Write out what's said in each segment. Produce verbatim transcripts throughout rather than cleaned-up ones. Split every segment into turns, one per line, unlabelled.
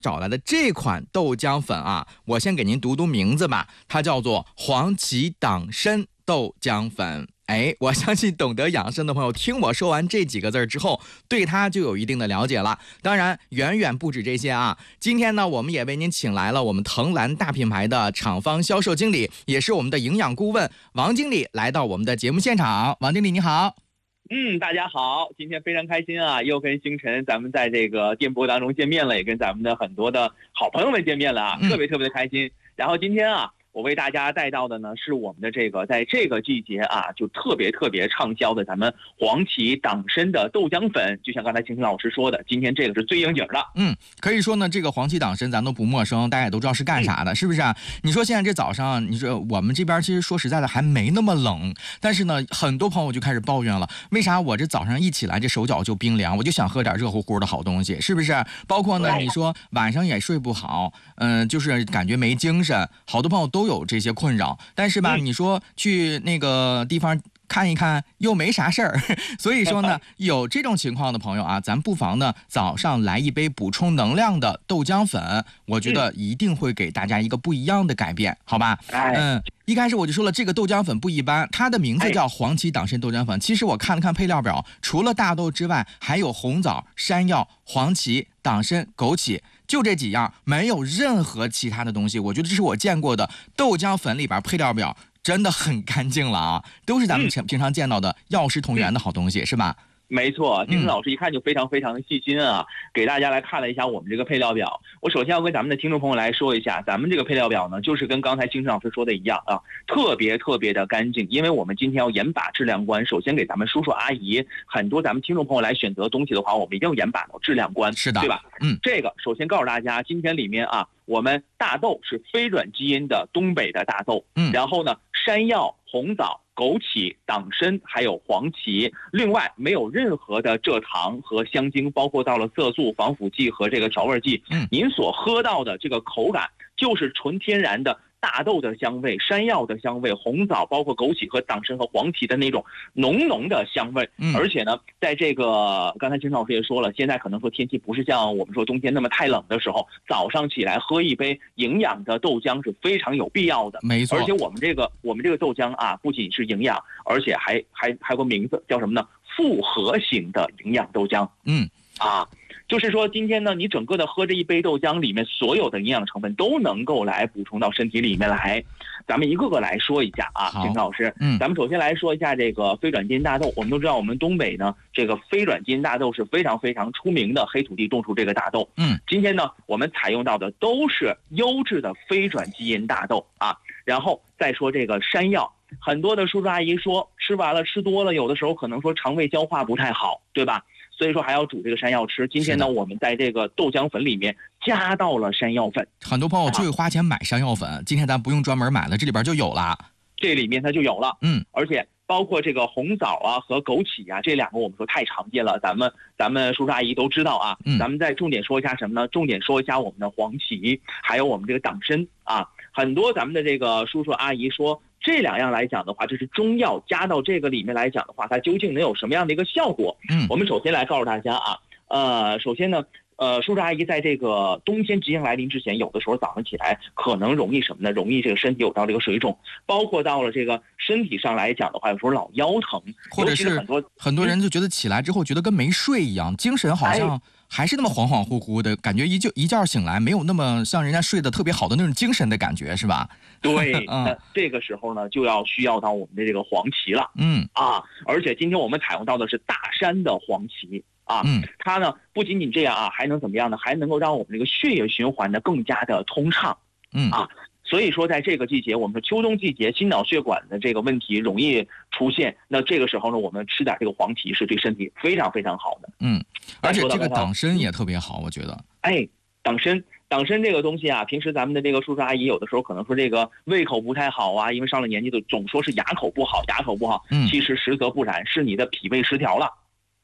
找来的这款豆浆粉啊，我先给您读读名字吧，它叫做黄芪党参豆浆粉。哎，我相信懂得养生的朋友听我说完这几个字之后，对它就有一定的了解了。当然远远不止这些啊，今天呢我们也为您请来了我们藤兰大品牌的厂方销售经理，也是我们的营养顾问王经理来到我们的节目现场。王经理你好。
嗯，大家好，今天非常开心啊，又跟星辰咱们在这个电波当中见面了，也跟咱们的很多的好朋友们见面了啊，特别特别的开心。然后今天啊，我为大家带到的呢是我们的这个在这个季节啊就特别特别畅销的咱们黄芪党参的豆浆粉，就像刚才星辰老师说的，今天这个是最应景的。
嗯，可以说呢这个黄芪党参咱都不陌生，大家也都知道是干啥的，是不是啊？你说现在这早上，你说我们这边其实说实在的还没那么冷，但是呢很多朋友就开始抱怨了，为啥我这早上一起来这手脚就冰凉，我就想喝点热乎乎的好东西，是不是？包括呢你说晚上也睡不好，嗯、呃，就是感觉没精神，好多朋友都有这些困扰，但是吧、嗯、你说去那个地方看一看又没啥事儿，所以说呢有这种情况的朋友啊，咱不妨呢早上来一杯补充能量的豆浆粉，我觉得一定会给大家一个不一样的改变，好吧？嗯，一开始我就说了，这个豆浆粉不一般，它的名字叫黄芪党参豆浆粉，其实我看了看配料表，除了大豆之外还有红枣、山药、黄芪、党参、枸杞，就这几样，没有任何其他的东西。我觉得这是我见过的豆浆粉里边配料表真的很干净了啊，都是咱们平常见到的药食同源的好东西，是吧？
没错，金晨老师一看就非常非常的细心啊、嗯，给大家来看了一下我们这个配料表。我首先要跟咱们的听众朋友来说一下，咱们这个配料表呢，就是跟刚才金晨老师说的一样啊，特别特别的干净。因为我们今天要严把质量关，首先给咱们叔叔阿姨，很多咱们听众朋友来选择东西的话，我们一定要严把到质量关，
是的，
对吧？
嗯，
这个首先告诉大家，今天里面啊，我们大豆是非转基因的东北的大豆，嗯，然后呢，山药、红枣、枸杞、党参还有黄芪，另外没有任何的蔗糖和香精，包括到了色素、防腐剂和这个调味剂。嗯，您所喝到的这个口感就是纯天然的大豆的香味、山药的香味、红枣包括枸杞和党参和黄芪的那种浓浓的香味。嗯，而且呢，在这个刚才金老师也说了，现在可能说天气不是像我们说冬天那么太冷的时候，早上起来喝一杯营养的豆浆是非常有必要的。
没错，
而且我们这个我们这个豆浆啊，不仅是营养，而且还还还有个名字叫什么呢？复合型的营养豆浆。嗯，啊。就是说今天呢，你整个的喝这一杯豆浆里面所有的营养成分都能够来补充到身体里面来，咱们一个个来说一下啊，金老师，嗯，咱们首先来说一下这个非转基因大豆。我们都知道我们东北呢，这个非转基因大豆是非常非常出名的，黑土地种出这个大豆。嗯，今天呢，我们采用到的都是优质的非转基因大豆啊。然后再说这个山药，很多的叔叔阿姨说吃完了吃多了，有的时候可能说肠胃消化不太好，对吧？所以说还要煮这个山药吃。今天呢，我们在这个豆浆粉里面加到了山药粉。
很多朋友就会花钱买山药粉，啊、今天咱不用专门买了，这里边就有了。
这里面它就有了，嗯，而且包括这个红枣啊和枸杞啊，这两个我们说太常见了，咱们咱们叔叔阿姨都知道啊。嗯，咱们再重点说一下什么呢？重点说一下我们的黄芪，还有我们这个党参啊。很多咱们的这个叔叔阿姨说，这两样来讲的话，这是中药加到这个里面来讲的话，它究竟能有什么样的一个效果？嗯，我们首先来告诉大家啊，呃，首先呢，呃，叔叔阿姨在这个冬天即将来临之前，有的时候早上起来可能容易什么呢？容易这个身体有到这个水肿，包括到了这个身体上来讲的话，有时候老腰疼，
或者是很多很多人就觉得起来之后觉得跟没睡一样，精神好像还是那么恍恍惚惚的感觉，一觉一觉醒来没有那么像人家睡得特别好的那种精神的感觉，是吧？
对，嗯、那这个时候呢，就要需要到我们的这个黄芪了。嗯啊，而且今天我们采用到的是大山的黄芪啊，嗯，它呢不仅仅这样啊，还能怎么样呢？还能够让我们这个血液循环呢更加的通畅。嗯啊，所以说在这个季节，我们说秋冬季节心脑血管的这个问题容易出现，那这个时候呢，我们吃点这个黄芪是对身体非常非常好的。嗯，
而且这个党参也特别好，我觉得。
哎，党参。党参这个东西啊，平时咱们的这个叔叔阿姨有的时候可能说这个胃口不太好啊，因为上了年纪的总说是牙口不好，牙口不好，嗯，其实实则不然，是你的脾胃失调了。嗯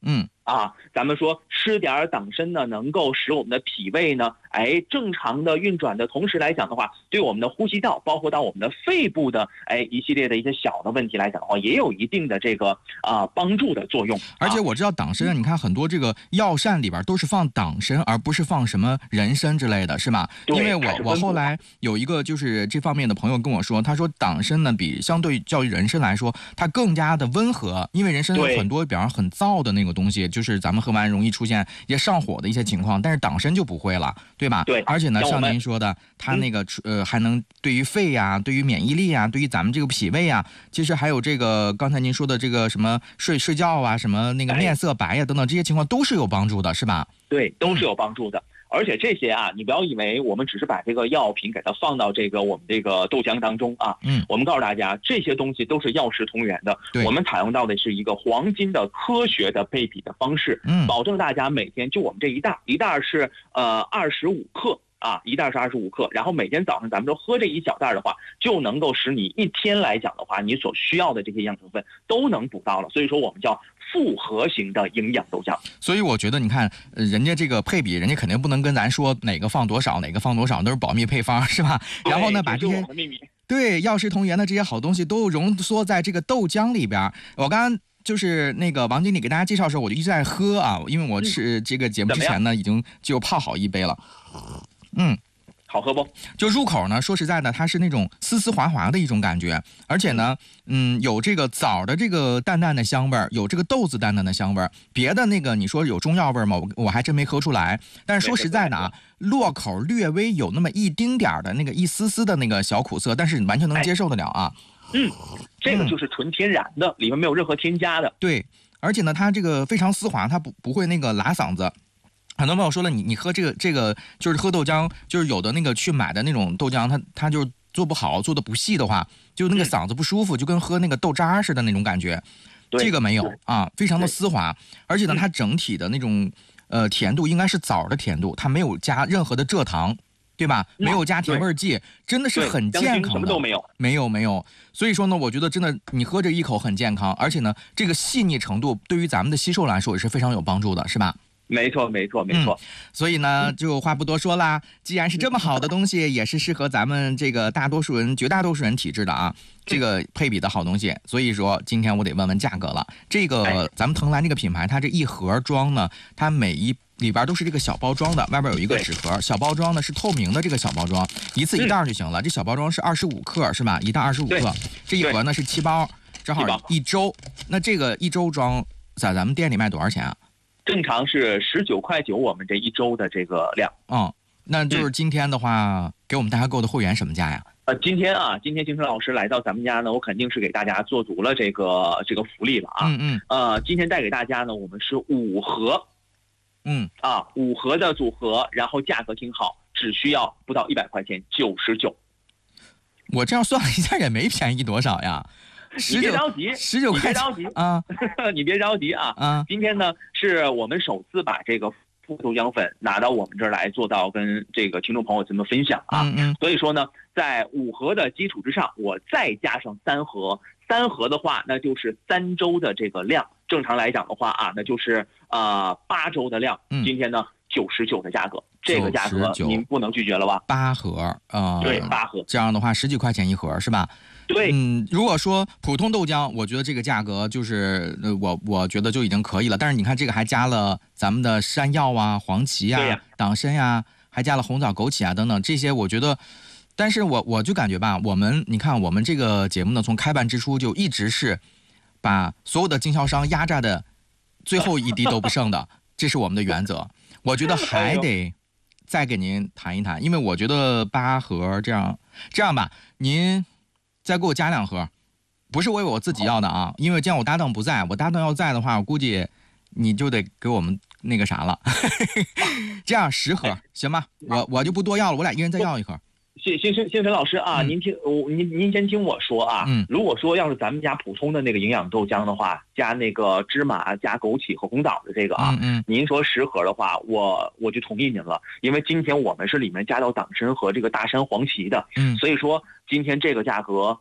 啊，咱们说吃点党参呢，能够使我们的脾胃呢，哎，正常的运转的同时来讲的话，对我们的呼吸道，包括到我们的肺部的，哎，一系列的一些小的问题来讲的话，也有一定的这个啊、呃、帮助的作用。
而且我知道党参啊，你看很多这个药膳里边都是放党参，而不是放什么人参之类的，是吧？因为我我后来有一个就是这方面的朋友跟我说，他说党参呢比相对较于人参来说，它更加的温和，因为人参有很多比方很燥的那个东西。就是咱们喝完容易出现一些上火的一些情况，但是党参就不会了，对吧？
对。
而且呢，像您说的，它那个、嗯、呃还能对于肺呀、对于免疫力啊、对于咱们这个脾胃啊，其实还有这个刚才您说的这个什么睡睡觉啊、什么那个面色白呀、啊、等等这些情况都是有帮助的，是吧？
对，都是有帮助的。而且这些啊，你不要以为我们只是把这个药品给它放到这个我们这个豆浆当中啊，嗯，我们告诉大家，这些东西都是药食同源的。我们采用到的是一个黄金的科学的配比的方式，嗯，保证大家每天就我们这一袋，一袋是呃二十五克。啊，一袋是二十五克，然后每天早上咱们都喝这一小袋的话，就能够使你一天来讲的话，你所需要的这些营养成分都能补到了。所以说我们叫复合型的营养豆浆。
所以我觉得你看，人家这个配比，人家肯定不能跟咱说哪个放多少，哪个放多少，都是保密配方，是吧？然后呢，把这些对药食同源的这些好东西都浓缩在这个豆浆里边。我刚刚。就是那个王经理给大家介绍的时候，我就一直在喝啊，因为我是这个节目之前呢，已经就泡好一杯了。嗯，
好喝不？
就入口呢，说实在的，它是那种丝丝滑滑的一种感觉，而且呢，嗯，有这个枣的这个淡淡的香味儿，有这个豆子淡淡的香味儿。别的那个你说有中药味儿吗？我我还真没喝出来。但是说实在的啊，落口略微有那么一丁点儿的那个一丝丝的那个小苦涩，但是你完全能接受得了啊。
哎嗯，这个就是纯天然的，嗯、里面没有任何添加的。
对，而且呢，它这个非常丝滑，它不不会那个拉嗓子。很多朋友说了，你你喝这个这个就是喝豆浆，就是有的那个去买的那种豆浆，它它就做不好，做的不细的话，就那个嗓子不舒服，嗯、就跟喝那个豆渣似的那种感觉。这个没有啊，非常的丝滑，而且呢，它整体的那种呃甜度应该是枣的甜度，它没有加任何的蔗糖。对吧？没有加甜味剂，真的是很健康的。
什么都没有，
没有没有。所以说呢，我觉得真的，你喝这一口很健康，而且呢，这个细腻程度对于咱们的吸收来说也是非常有帮助的，是吧？
没错，没错，没错。
嗯、所以呢，就话不多说啦。既然是这么好的东西，也是适合咱们这个大多数人、绝大多数人体质的啊，这个配比的好东西。所以说，今天我得问问价格了。这个咱们藤兰这个品牌，它这一盒装呢，它每一里边都是这个小包装的，外边有一个纸盒，小包装呢是透明的，这个小包装一次一袋就行了。嗯、这小包装是二十五克是吧？一袋二十五克，这一盒呢是七包，正好一周。那这个一周装在咱们店里卖多少钱啊？
正常是十九块九，我们这一周的这个量。
嗯，那就是今天的话，嗯、给我们大家购的会员什么价呀？
呃，今天啊，今天金春老师来到咱们家呢，我肯定是给大家做足了这个这个福利了啊。
嗯嗯。
呃，今天带给大家呢，我们是五盒。
嗯
啊，五盒的组合，然后价格挺好，只需要不到一百块钱，九十九。
我这样算了一下，也没便宜多少呀。
你别着急，
十九块
钱啊！你别着急啊！
啊，
今天呢，是我们首次把这个富豆浆粉拿到我们这儿来，做到跟这个听众朋友咱们分享啊。
嗯嗯。
所以说呢，在五盒的基础之上，我再加上三盒，三盒的话，那就是三周的这个量。正常来讲的话啊，那就是呃八周的量。
嗯。
今天呢，九十九的价格，这个价格您不能拒绝了吧？
八盒啊、呃，
对，八盒。
这样的话，十几块钱一盒是吧？
对，
嗯，如果说普通豆浆，我觉得这个价格就是呃，我我觉得就已经可以了。但是你看这个还加了咱们的山药啊、黄芪啊、
呀
党参呀，还加了红枣、枸杞啊等等这些，我觉得。但是我我就感觉吧，我们你看我们这个节目呢，从开办之初就一直是把所有的经销商压榨的最后一滴都不剩的，这是我们的原则。我觉得还得再给您谈一谈，因为我觉得八盒这样这样吧，您再给我加两盒，不是为我自己要的啊，因为这样我搭档不在，我搭档要在的话，我估计你就得给我们那个啥了。这样十盒行吧？我我就不多要了，我俩一人再要一盒。
谢谢谢谢陈老师啊，嗯、您听我您您先听我说啊，
嗯，
如果说要是咱们家普通的那个营养豆浆的话，加那个芝麻、加枸杞和红枣的这个啊，
嗯嗯，
您说十盒的话，我我就同意您了，因为今天我们是里面加到党参和这个大山黄芪的，
嗯，
所以说今天这个价格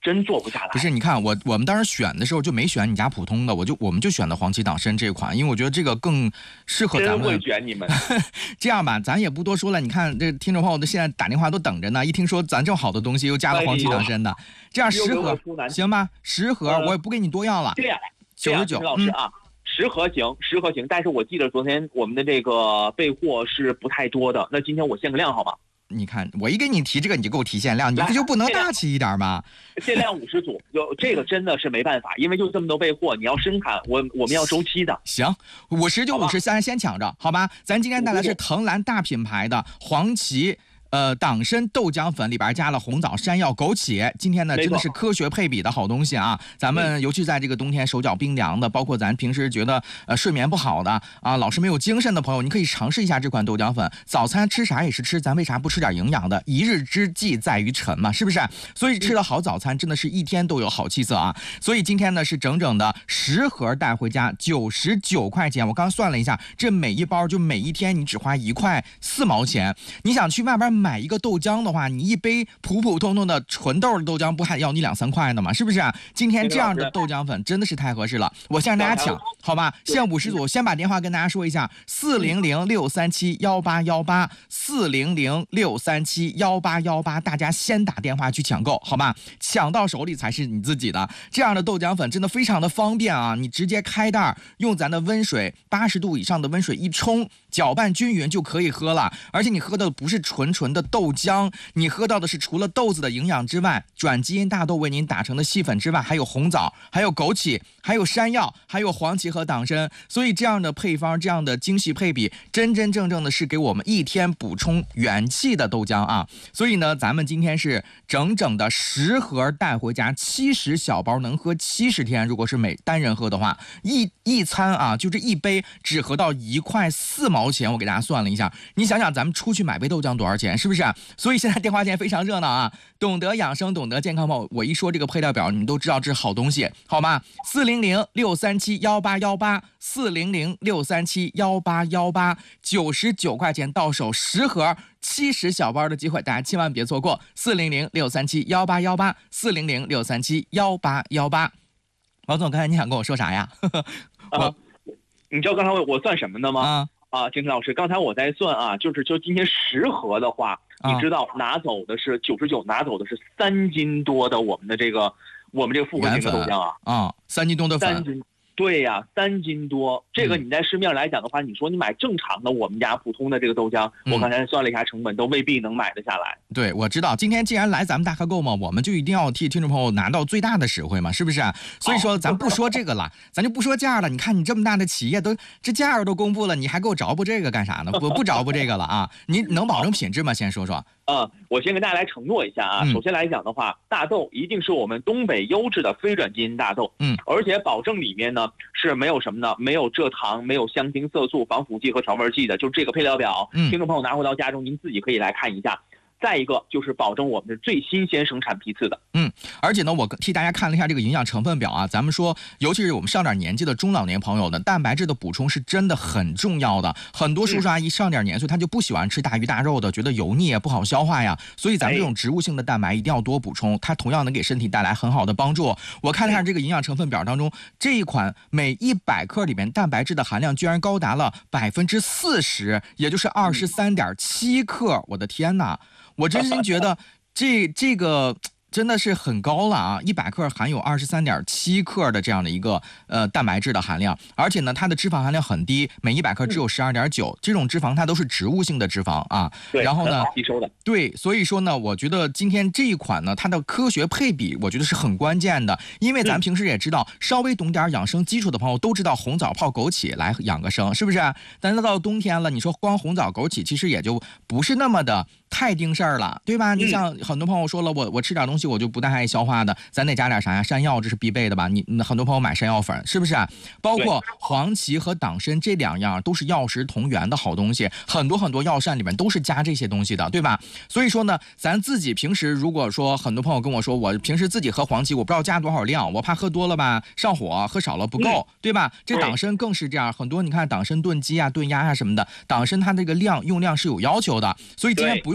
真做不下来。
不是，你看我我们当时选的时候就没选你家普通的，我就我们就选的黄芪党参这款，因为我觉得这个更适合咱们。
真会选你们。
这样吧，咱也不多说了。你看这听众朋友都现在打电话都等着呢，一听说咱这么好的东西又加了黄芪党参的，这样十盒行吧？十盒我也不给你多要了。
对呀，
九十九。
老师啊。十盒行，十盒行，但是我记得昨天我们的这个备货是不太多的，那今天我限个量好吗？
你看，我一给你提这个，你就给我提限量，你这就不能大气一点吗？
限量五十组，就这个真的是没办法，因为就这么多备货，你要生产，我我们要周期的。
行，五十就五十，先先抢着，好吧？咱今天带来是藤兰大品牌的黄芪。呃，党参豆浆粉里边加了红枣、山药、枸杞，今天呢真的是科学配比的好东西啊！咱们尤其在这个冬天手脚冰凉的，包括咱平时觉得呃睡眠不好的啊，老是没有精神的朋友，你可以尝试一下这款豆浆粉。早餐吃啥也是吃，咱为啥不吃点营养的？一日之计在于晨嘛，是不是？所以吃了好早餐，真的是一天都有好气色啊！所以今天呢是整整的十盒带回家，九十九块钱。我刚算了一下，这每一包就每一天你只花一块四毛钱。你想去外边买一个豆浆的话，你一杯普普通通的纯豆的豆浆不还要你两三块呢吗？是不是啊？今天这样的豆浆粉真的是太合适了，我先让大家抢，好吧？限五十组，先把电话跟大家说一下：四零零六三七幺八幺八，四零零六三七幺八幺八，大家先打电话去抢购，好吧？抢到手里才是你自己的。这样的豆浆粉真的非常的方便啊！你直接开袋，用咱的温水，八十度以上的温水一冲，搅拌均匀就可以喝了。而且你喝的不是纯纯的豆浆，你喝到的是除了豆子的营养之外，转基因大豆为您打成的细粉之外，还有红枣，还有枸杞，还有山药，还有黄芪和党参。所以这样的配方，这样的精细配比，真真正正的是给我们一天补充元气的豆浆啊！所以呢，咱们今天是整整的十盒带回家，七十小包能喝七十天。如果是每单人喝的话，一一餐啊，就这一杯只合到一块四毛钱。我给大家算了一下，你想想咱们出去买杯豆浆多少钱，是不是？所以现在电话线非常热闹啊！懂得养生，懂得健康吗？我一说这个配料表，你们都知道这是好东西，好吗？四零零六三七幺八幺八，四零零六三七幺八幺八，九十九块钱到手十盒，七十小包的机会，大家千万别错过。四零零六三七幺八幺八，四零零六三七幺八幺八。王总，刚才你想跟我说啥呀？
我、啊，你知道刚才我算什么的吗？啊。啊，金晨老师，刚才我在算啊，就是就今天十盒的话，你知道拿走的是九十九，拿走的是三斤多的我们的这个我们这个复合型的豆浆啊，
啊，三斤多的粉。
三斤，对呀、啊，三斤多，这个你在市面上来讲的话，嗯、你说你买正常的我们家普通的这个豆浆，嗯、我刚才算了一下成本，都未必能买得下来。
对，我知道，今天既然来咱们大客购嘛，我们就一定要替听众朋友拿到最大的实惠嘛，是不是？所以说咱不说这个了，咱就不说价了。你看你这么大的企业都这价都公布了，你还给我着补这个干啥呢？不不着补这个了啊？你能保证品质吗？先说说。
啊、嗯，我先跟大家来承诺一下啊。首先来讲的话，大豆一定是我们东北优质的非转基因大豆，嗯，而且保证里面呢是没有什么呢，没有蔗糖，没有香精、色素、防腐剂和调味剂的，就这个配料表，嗯，听众朋友拿回到家中，您自己可以来看一下。再一个就是保证我们是最新鲜生产批次的，
嗯，而且呢，我替大家看了一下这个营养成分表啊，咱们说，尤其是我们上点年纪的中老年朋友呢，蛋白质的补充是真的很重要的。很多叔叔阿姨上点年岁，他就不喜欢吃大鱼大肉的，觉得油腻不好消化呀，所以咱们这种植物性的蛋白一定要多补充，它同样能给身体带来很好的帮助。我看了一下这个营养成分表当中，这一款每一百克里面蛋白质的含量居然高达了百分之四十，也就是二十三点七克，我的天哪！我真心觉得这这个真的是很高了啊！一百克含有二十三点七克的这样的一个呃蛋白质的含量，而且呢，它的脂肪含量很低，每一百克只有十二点九。这种脂肪它都是植物性的脂肪啊。
对，
然后呢，
吸收的。
对，所以说呢，我觉得今天这一款呢，它的科学配比，我觉得是很关键的，因为咱平时也知道，稍微懂点养生基础的朋友都知道红枣泡枸杞来养个生，是不是？但是到冬天了，你说光红枣枸杞，其实也就不是那么的太定事儿了，对吧？你像很多朋友说了，我我吃点东西我就不太爱消化的，咱得加点啥呀？山药这是必备的吧？你很多朋友买山药粉，是不是啊？包括黄芪和党参这两样都是药食同源的好东西，很多很多药膳里面都是加这些东西的，对吧？所以说呢，咱自己平时如果说很多朋友跟我说，我平时自己喝黄芪，我不知道加多少量，我怕喝多了吧上火，喝少了不够，对吧？这党参更是这样，很多你看党参炖鸡啊、炖鸭啊什么的，党参它这个量用量是有要求的，所以今天不用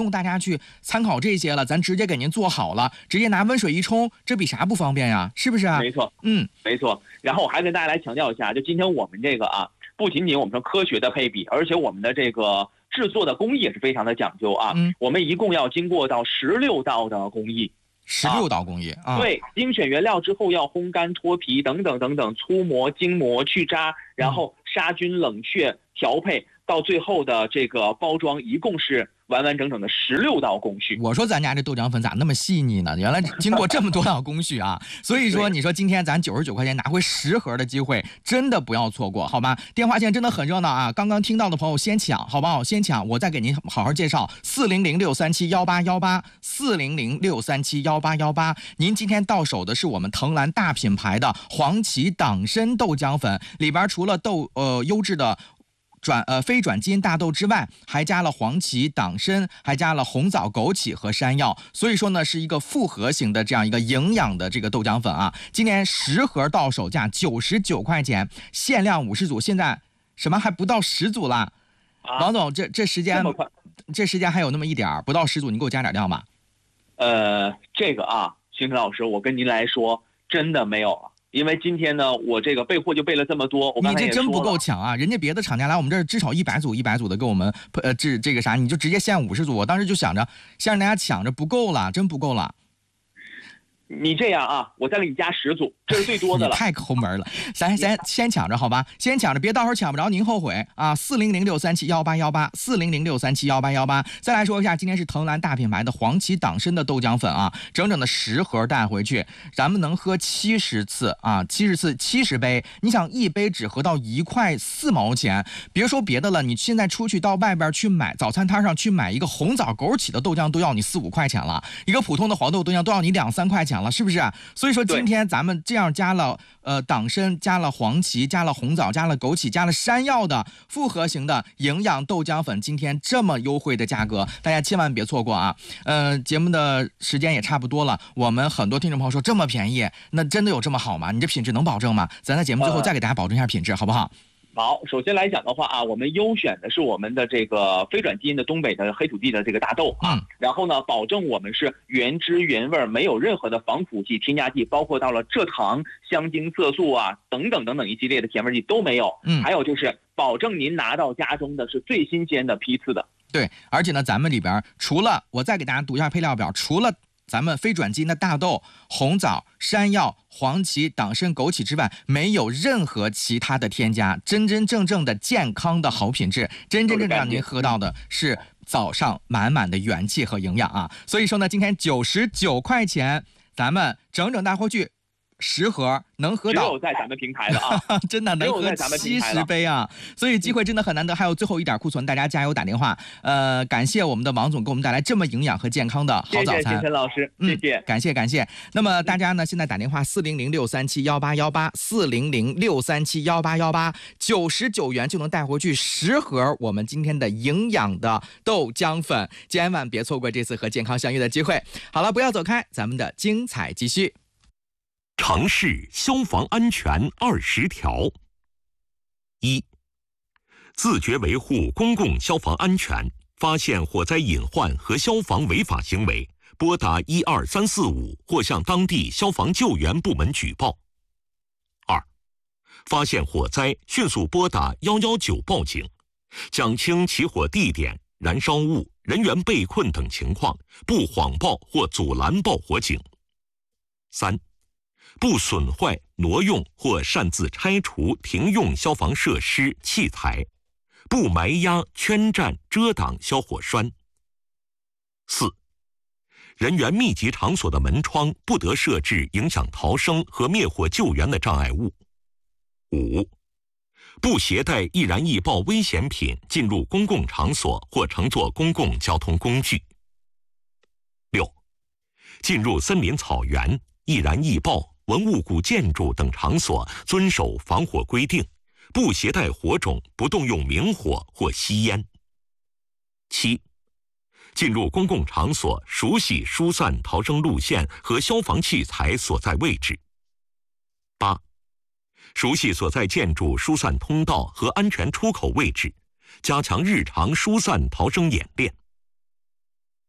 用大家去参考这些了，咱直接给您做好了，直接拿温水一冲，这比啥不方便呀？是不是啊？
没错，
嗯，
没错。然后我还跟大家来强调一下，就今天我们这个啊，不仅仅我们说科学的配比，而且我们的这个制作的工艺也是非常的讲究啊。
嗯，
我们一共要经过到十六道的工艺。
十六道工艺啊，
对，精选原料之后要烘干、脱皮等等等等，粗磨、精磨、去渣，然后杀菌、冷却、调配，到最后的这个包装，一共是完完整整的十六道工序。
我说咱家这豆浆粉咋那么细腻呢？原来经过这么多道工序啊！所以说，你说今天咱九十九块钱拿回十盒的机会，真的不要错过，好吗？电话线真的很热闹啊！刚刚听到的朋友先抢，好不好？先抢，我再给您好好介绍：四零零六三七幺八幺八，四零零六三七幺八幺八。您今天到手的是我们藤兰大品牌的黄芪党参豆浆粉，里边除了豆呃优质的。转呃非转基因大豆之外，还加了黄芪、党参，还加了红枣、枸杞和山药，所以说呢是一个复合型的这样一个营养的这个豆浆粉啊。今年十盒到手价九十九块钱，限量五十组，现在什么还不到十组啦？啊、王总，这这时间这时间还有那么一点儿，不到十组，你给我加点量吧。
呃，这个啊，星辰老师，我跟您来说，真的没有了。因为今天呢，我这个备货就备了这么多，我刚才也说了，
你这真不够抢啊！人家别的厂家来我们这儿至少一百组、一百组的给我们呃这这个啥，你就直接限五十组。我当时就想着，先让大家抢着，不够了，真不够了。
你这样啊，我再给你加十组，这是最多的了。
太抠门了，咱咱先抢着好吧，先抢着，别到时候抢不着您后悔啊！四零零六三七幺八幺八，四零零六三七幺八幺八。再来说一下，今天是藤兰大品牌的黄芪党参的豆浆粉啊，整整的十盒带回去，咱们能喝七十次啊，七十次七十杯。你想一杯只喝到一块四毛钱，别说别的了，你现在出去到外边去买早餐摊上去买一个红枣枸杞的豆浆都要你四五块钱了，一个普通的黄豆豆浆都要你两三块钱了，是不是？所以说今天咱们这样加了呃党参，加了黄芪，加了红枣，加了枸杞，加了山药的复合型的营养豆浆粉，今天这么优惠的价格，大家千万别错过啊！呃，节目的时间也差不多了，我们很多听众朋友说这么便宜，那真的有这么好吗？你这品质能保证吗？咱在节目最后再给大家保证一下品质，好不好？
好，首先来讲的话啊，我们优选的是我们的这个非转基因的东北的黑土地的这个大豆啊，嗯、然后呢，保证我们是原汁原味，没有任何的防腐剂、添加剂，包括到了蔗糖、香精、色素啊等等等等一系列的甜味剂都没有。嗯，还有就是保证您拿到家中的是最新鲜的批次的。
对，而且呢，咱们里边除了我再给大家读一下配料表，除了咱们非转基因的大豆、红枣、山药、黄芪、党参、枸杞之外，没有任何其他的添加，真真正正的健康的好品质，真真正正让您喝到的是早上满满的元气和营养啊！所以说呢，今天九十九块钱，咱们整整带回去十盒，能喝到，
只有在咱们平台了啊，
真的能喝七十杯啊！所以机会真的很难得。还有最后一点库存，大家加油打电话。呃，感谢我们的王总给我们带来这么营养和健康的好早餐。
谢谢陈老师，谢谢，
嗯、感谢感谢。那么大家呢，现在打电话四零零六三七幺八幺八，四零零六三七幺八幺八，九十九元就能带回去十盒我们今天的营养的豆浆粉，千万别错过这次和健康相遇的机会。好了，不要走开，咱们的精彩继续。
城市消防安全二十条：一、自觉维护公共消防安全，发现火灾隐患和消防违法行为，拨打一二三四五或向当地消防救援部门举报。二、发现火灾，迅速拨打一一九报警，讲清起火地点、燃烧物、人员被困等情况，不谎报或阻拦报火警。三、不损坏、挪用或擅自拆除停用消防设施、器材，不埋压、圈占、遮挡消火栓。四、人员密集场所的门窗不得设置影响逃生和灭火救援的障碍物。五、不携带易燃易爆危险品进入公共场所或乘坐公共交通工具。六、进入森林草原、易燃易爆、文物古建筑等场所遵守防火规定，不携带火种，不动用明火或吸烟。七、进入公共场所熟悉疏散逃生路线和消防器材所在位置。八、熟悉所在建筑疏散通道和安全出口位置，加强日常疏散逃生演练。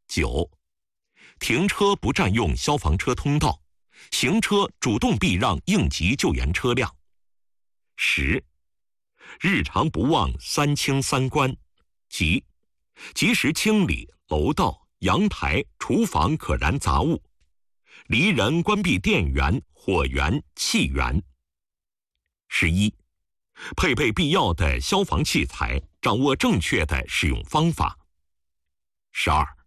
九、停车不占用消防车通道，行车主动避让应急救援车辆。十、日常不忘三清三关，即及时清理楼道、阳台、厨房可燃杂物，离人关闭电源、火源、气源。十一、配备必要的消防器材，掌握正确的使用方法。十二、